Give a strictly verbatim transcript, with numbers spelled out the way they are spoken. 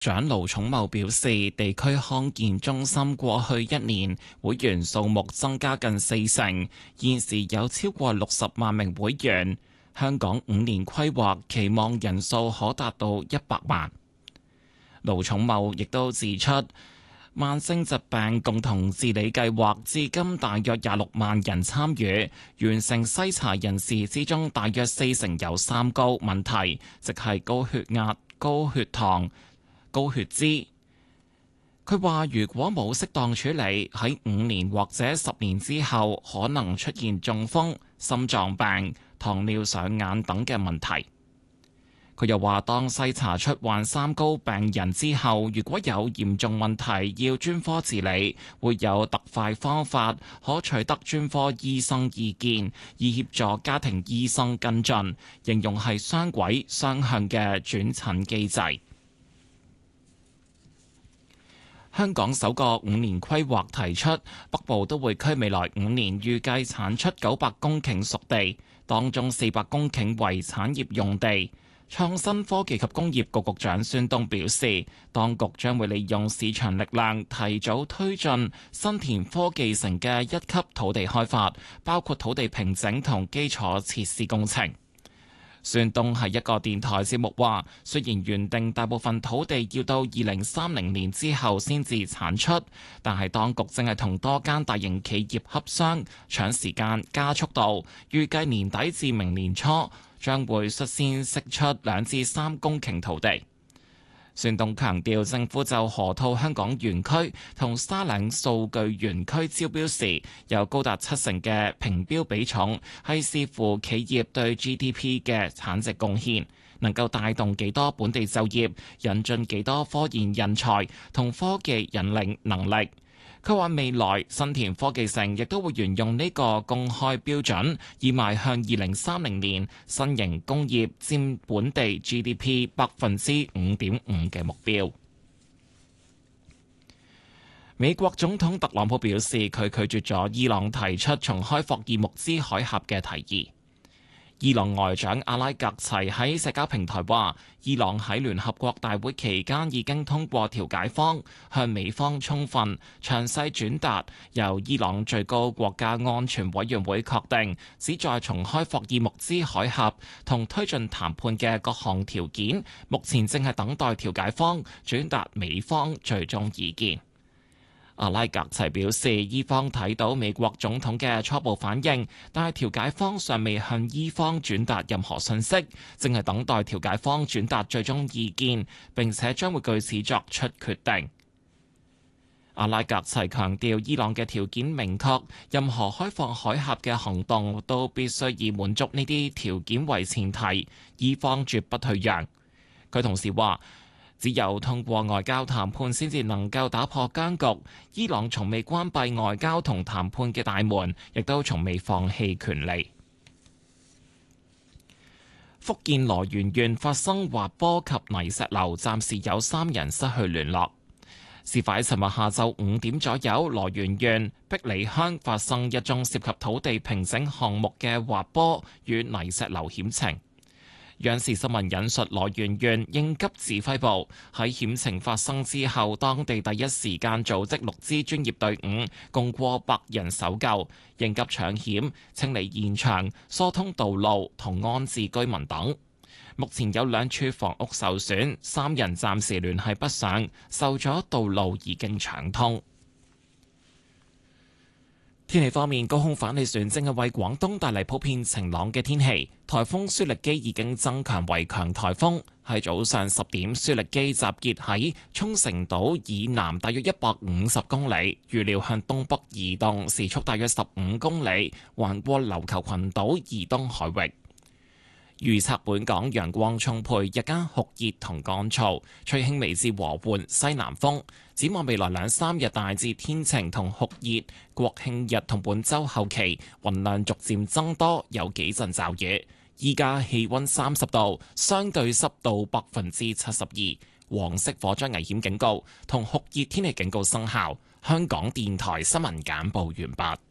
長盧寵茂表示，地區康健中心過去一年會員數目增加近四成，現時有超過六十萬名會員。香港五年規劃期望人數可達到一百萬。盧寵茂亦都指出，慢性疾病共同治理計劃至今大約廿六萬人參與，完成篩查人士之中，大約四成有三高問題，即係高血壓、高血糖、高血脂。佢話如果冇適當處理，喺五年或者十年之後，可能出現中風、心臟病、糖尿上眼等嘅問題。佢又話，當篩查出患三高病人之後，如果有嚴重問題要專科治理，會有特快方法可取得專科醫生意見，以協助家庭醫生跟進，形容係雙軌雙向嘅轉診機制。香港首個五年規劃提出，北部都會區未來五年預計產出九百公頃熟地，當中四百公頃為產業用地。創新科技及工業局局長孫東表示，當局將會利用市場力量，提早推進新田科技城嘅一級土地開發，包括土地平整同基礎設施工程。孫東喺一個電台節目話，雖然原定大部分土地要到二零三零年之後先至產出，但係當局正係同多間大型企業洽商，搶時間加速度，預計年底至明年初將會率先釋出兩至三公頃土地。孫東強調，政府就河套香港園區同沙嶺數據園區招標時，有高達七成嘅評標比重係視乎企業對 G D P 嘅產值貢獻，能夠帶動幾多本地就業，引進幾多科研人才同科技引領能力。佢話未來新田科技城亦都會沿用呢個公開標準，以邁向二零三零年新型工業佔本地 G D P 百分之五點五嘅目標。美國總統特朗普表示，佢拒絕咗伊朗提出重開霍爾木茲海峽嘅提議。伊朗外長阿拉格齊喺社交平台話，伊朗喺聯合國大會期間已經通過調解方向美方充分詳細轉達由伊朗最高國家安全委員會確定旨在重開霍爾木茲海峽同推進談判嘅各項條件，目前正係等待調解方轉達美方最終意見。阿拉格齊表示，伊方睇到美國總統嘅初步反應，但係調解方尚未向伊方轉達任何信息，正係等待調解方轉達最終意見，並且將會據此作出決定。阿拉格齊強調，伊朗嘅條件明確，任何開放海峽嘅行動都必須以滿足呢啲條件為前提，伊方絕不退讓。佢同時話，只有通過外交談判先至能夠打破僵局。伊朗從未關閉外交同談判嘅大門，亦都從未放棄權利。福建羅源縣發生滑坡及泥石流，暫時有三人失去聯絡。事發喺尋日下晝五點左右，羅源縣碧里鄉發生一宗涉及土地平整項目嘅滑坡與泥石流險情。央視新聞引述羅源縣應急指揮部喺險情發生之後，當地第一時間組織六支專業隊伍，共過百人搜救、應急搶險、清理現場、疏通道路同安置居民等。目前有兩處房屋受損，三人暫時聯繫不上，受阻道路已經暢通。天氣方面，高空反氣旋正係為廣東帶嚟普遍晴朗嘅天氣。颱風舒力基已經增強為強颱風，喺早上十點，舒力基集結喺沖繩島以南大約一百五十公里，預料向東北移動，時速大約十五公里，橫過琉球群島以東海域。預測本港陽光充沛，日間酷熱同乾燥，吹輕微至和緩西南風。展望未來兩三日大致天晴同酷熱，國慶日同本週後期雲量逐漸增多，有幾陣驟雨。依家氣溫三十度，相對濕度百分之七十二，黃色火災危險警告同酷熱天氣警告生效。香港電台新聞簡報完畢。